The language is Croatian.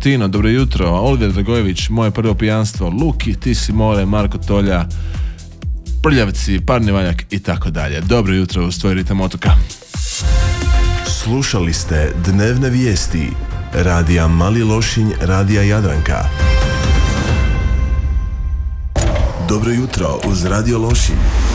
Tino, dobro jutro, Oliver Dragojević, moje prvo pijanstvo, Luki, Ti si more, Marko Tolja, Prljavci, Parni Valjak i tako dalje. Dobro jutro uz tvoj ritam otoka. Slušali ste dnevne vijesti Radija Mali Lošinj, Radija Jadranka. Dobro jutro uz Radio Lošinj.